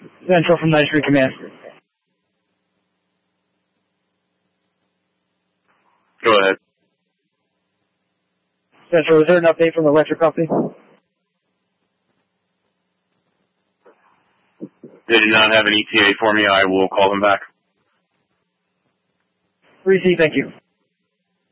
Central from 9th Street Command. Go ahead. Central, is there an update from the electric company? They did not have an ETA for me. I will call them back. 3C, thank you.